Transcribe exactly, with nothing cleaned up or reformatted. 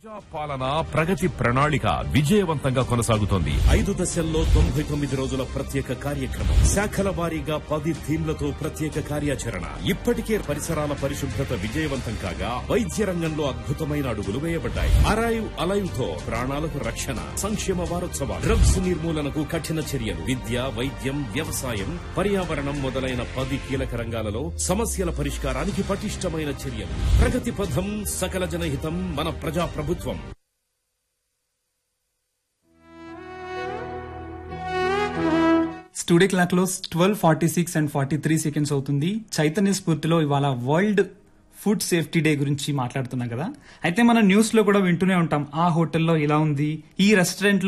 ప్రజా పాలన ప్రగతి ప్రణాళిక విజయవంతంగా కొనసాగుతోంది. ఐదు దశల్లో తొంభై తొమ్మిది రోజుల ప్రత్యేక కార్యక్రమం, శాఖల వారీగా పది థీమ్లతో ప్రత్యేక కార్యాచరణ. ఇప్పటికే పరిసరాల పరిశుభ్రత విజయవంతం కాగా వైద్య రంగంలో అద్భుతమైన అడుగులు వేయబడ్డాయి. అరైవ్ అలైవ్ తో ప్రాణాలకు రక్షణ. సంక్షేమ వారోత్సవాలు, డ్రగ్స్ నిర్మూలనకు కఠిన చర్యలు, విద్య, వైద్యం, వ్యవసాయం, పర్యావరణం మొదలైన పది కీలక రంగాలలో సమస్యల పరిష్కారానికి పటిష్టమైన చర్యలు. ప్రగతి పథం, సకల జనహితం, మన ప్రజా ప్రభుత్వం. స్టూడియో క్లాక్ లో twelve forty six and forty three seconds అవుతుంది. చైతన్య స్ఫూర్తిలో ఇవాళ వరల్డ్ ఫుడ్ సేఫ్టీ డే గురించి మాట్లాడుతున్నాం కదా. అయితే మనం న్యూస్ లో కూడా వింటూనే ఉంటాం, ఆ హోటల్లో ఇలా ఉంది, ఈ రెస్టారెంట్